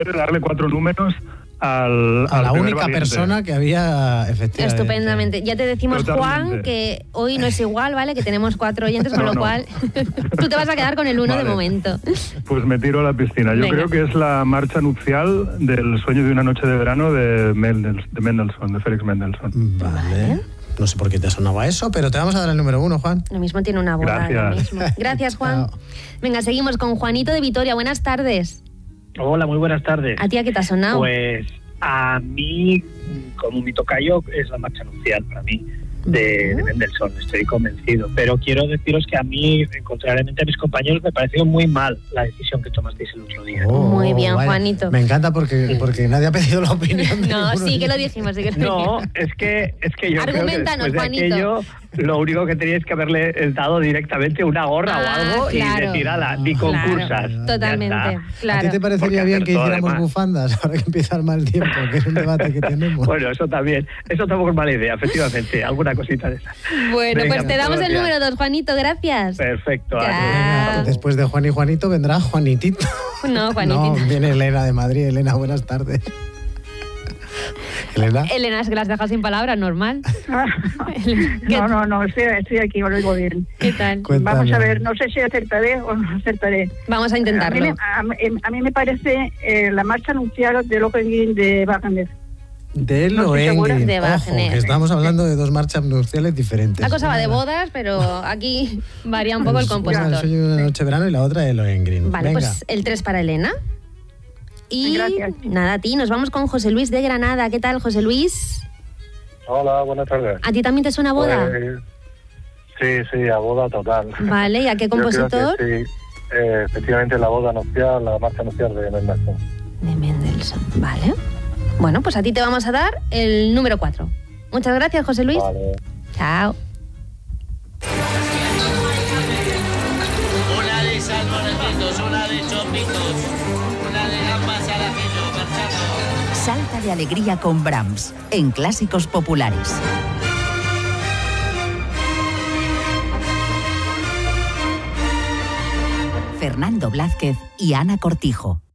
darle 4 números a la única persona que había, efectivamente. Estupendamente. Ya te decimos, Totalmente. Juan, que hoy no es igual, ¿vale? Que tenemos 4 oyentes, con lo cual tú te vas a quedar con el 1 de momento. Pues me tiro a la piscina. Yo creo que es la marcha nupcial del sueño de una noche de verano de Mendelssohn, de Félix Mendelssohn. Vale. No sé por qué te sonaba eso, pero te vamos a dar el número 1, Juan. Lo mismo tiene una boda. Gracias. Lo mismo. Gracias, Juan. Venga, seguimos con Juanito de Vitoria. Buenas tardes. Hola, muy buenas tardes. ¿A ti a qué te ha sonado? Pues a mí, como mi tocayo, es la marcha nupcial para mí de Mendelssohn, estoy convencido. Pero quiero deciros que a mí, contrariamente a mis compañeros, me pareció muy mal la decisión que tomasteis el otro día. Muy bien, vaya. Juanito. Me encanta porque nadie ha pedido la opinión. No, sí que lo dijimos. Sí que lo dijimos. Es que yo Argumentanos, creo que después de aquello, lo único que teníais que haberle dado directamente una gorra o algo, claro. y decir, ala, ni concursas. Claro, totalmente, claro. ¿A ti te parecería bien que hiciéramos además bufandas ahora que empieza el mal tiempo, que es un debate que tenemos? Bueno, eso también. Eso tampoco es mala idea, efectivamente. Alguna cosita de esa. Bueno, Venga, pues te damos el número 2, Juanito. Gracias. Perfecto. Venga, después de Juan y Juanito vendrá Juanitito. No, Juanitito. No, viene Elena de Madrid. Elena, buenas tardes. ¿Elena? Elena, es que la has dejado sin palabras, normal. No, estoy aquí, os lo digo bien. ¿Qué tal? Cuéntame. Vamos a ver, no sé si acertaré o no acertaré. Vamos a intentarlo. A mí me parece la marcha nupcial de Lohengrin de Wagner. De Lohengrin. Ojo, que estamos hablando de 2 marchas nupciales diferentes. La cosa va de bodas, pero aquí varía un poco el compositor. Una de una noche de verano y la otra de Lohengrin. Vale, venga. pues el 3 para Elena. Y gracias. Nada, a ti, nos vamos con José Luis de Granada. ¿Qué tal, José Luis? Hola, buenas tardes. ¿A ti también te suena boda? Sí, a boda total. Vale, ¿y a qué compositor? Yo creo que sí, efectivamente la boda nupcial, la marcha nupcial de Mendelssohn. De Mendelssohn, vale. Bueno, pues a ti te vamos a dar el número 4. Muchas gracias, José Luis. Vale. Chao. Una de salmorejitos, una de chopitos, una de gambas al ajillo, marchando. Salta de alegría con Brahms, en Clásicos Populares. Fernando Blázquez y Ana Cortijo.